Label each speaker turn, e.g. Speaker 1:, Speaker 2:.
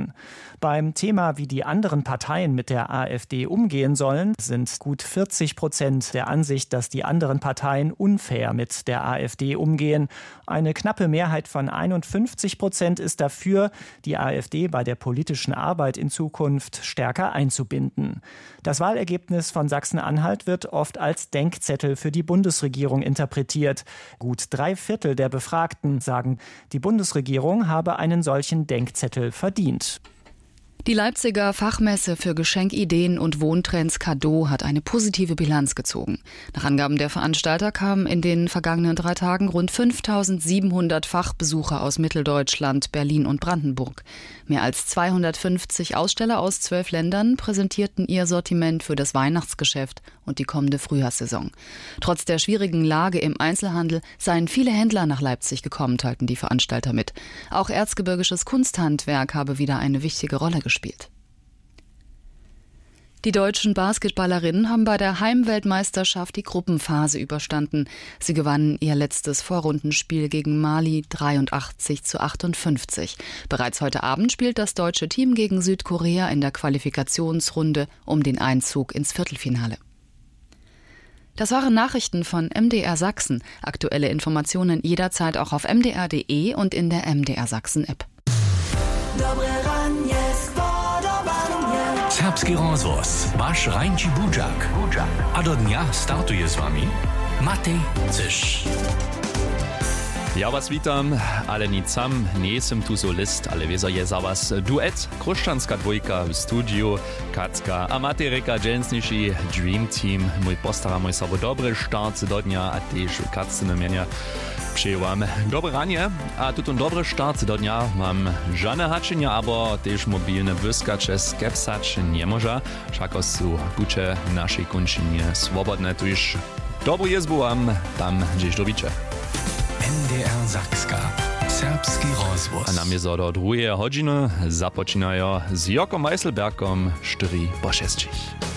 Speaker 1: Grünen. Beim Thema, wie die anderen Parteien mit der AfD umgehen sollen, sind gut 40% der Ansicht, dass die anderen Parteien unfair mit der AfD umgehen. Eine knappe Mehrheit von 51% ist dafür, die AfD bei der politischen Arbeit in Zukunft stärker einzubinden. Das Wahlergebnis von Sachsen-Anhalt wird oft als Denkzettel für die Bundesregierung interpretiert. Gut 3/4 der Befragten sagen, die Bundesregierung habe einen solchen Denkzettel verdient.
Speaker 2: Die Leipziger Fachmesse für Geschenkideen und Wohntrends Cadeau hat eine positive Bilanz gezogen. Nach Angaben der Veranstalter kamen in den vergangenen 3 Tagen rund 5.700 Fachbesucher aus Mitteldeutschland, Berlin und Brandenburg. Mehr als 250 Aussteller aus 12 Ländern präsentierten ihr Sortiment für das Weihnachtsgeschäft und die kommende Frühjahrssaison. Trotz der schwierigen Lage im Einzelhandel seien viele Händler nach Leipzig gekommen, teilten die Veranstalter mit. Auch erzgebirgisches Kunsthandwerk habe wieder eine wichtige Rolle gespielt. Die deutschen Basketballerinnen haben bei der Heimweltmeisterschaft die Gruppenphase überstanden. Sie gewannen ihr letztes Vorrundenspiel gegen Mali 83:58. Bereits heute Abend spielt das deutsche Team gegen Südkorea in der Qualifikationsrunde um den Einzug ins Viertelfinale. Das waren Nachrichten von MDR Sachsen. Aktuelle Informationen jederzeit auch auf mdr.de und in der MDR Sachsen-App.
Speaker 3: Serbski rozvoz, vaš Rajnči Budžak. A do dňa startuje s vami Matej Ciš.
Speaker 4: Ja was witam, ale nic sam, nie jestem tu solist, ale wieso je za was duet, kruszczanska dwójka w studiu, Kacka a Matejka Dżensniši, Dream Team, mój postaramy sobie dobry start do dnia, a też Kacce na mienia przyjęłam dobre ranie, a tutun dobry start do dnia mam żadne haczenia, aber też mobilne wyskacze skepsać nie może, wszako su bucze naszej kończynie swobodne, tu już dobry jest byłam, tam gdzieś dobicie.
Speaker 3: NDR Sakska. Serbski rozvoz.
Speaker 4: A nam je za do 2 hodiny započínajo s Jokom Weisselbergom 4:06.